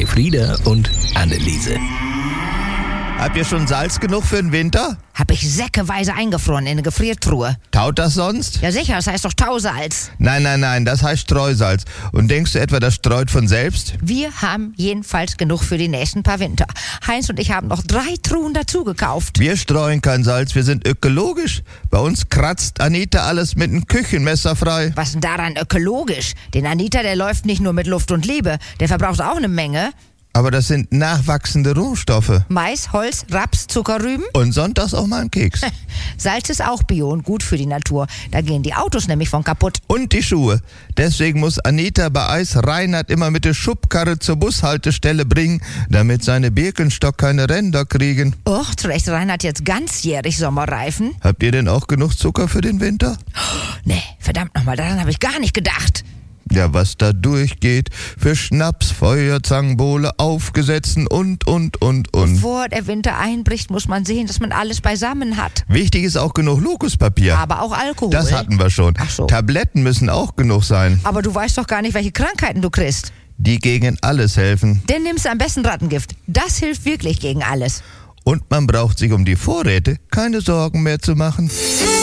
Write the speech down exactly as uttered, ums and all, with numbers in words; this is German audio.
Frieda und Anneliese. Habt ihr schon Salz genug für den Winter? Hab ich säckeweise eingefroren in eine Gefriertruhe. Taut das sonst? Ja sicher, das heißt doch Tausalz. Nein, nein, nein, das heißt Streusalz. Und denkst du etwa, das streut von selbst? Wir haben jedenfalls genug für die nächsten paar Winter. Heinz und ich haben noch drei Truhen dazu gekauft. Wir streuen kein Salz, wir sind ökologisch. Bei uns kratzt Anita alles mit einem Küchenmesser frei. Was denn daran ökologisch? Den Anita, der läuft nicht nur mit Luft und Liebe. Der verbraucht auch eine Menge. Aber das sind nachwachsende Rohstoffe. Mais, Holz, Raps, Zuckerrüben. Und sonntags auch mal ein Keks. Salz ist auch bio und gut für die Natur. Da gehen die Autos nämlich von kaputt. Und die Schuhe. Deswegen muss Anita bei Eis Reinhard immer mit der Schubkarre zur Bushaltestelle bringen, damit seine Birkenstock keine Ränder kriegen. Och, trägt Reinhard jetzt ganzjährig Sommerreifen? Habt ihr denn auch genug Zucker für den Winter? Nee, verdammt nochmal, daran habe ich gar nicht gedacht. Ja, was da durchgeht, für Schnaps, Feuerzangenbowle, Aufgesetzen und, und, und, und. Bevor der Winter einbricht, muss man sehen, dass man alles beisammen hat. Wichtig ist auch genug Lokuspapier. Aber auch Alkohol. Das hatten wir schon. Ach so. Tabletten müssen auch genug sein. Aber du weißt doch gar nicht, welche Krankheiten du kriegst. Die gegen alles helfen. Dann nimmst du am besten Rattengift. Das hilft wirklich gegen alles. Und man braucht sich um die Vorräte keine Sorgen mehr zu machen.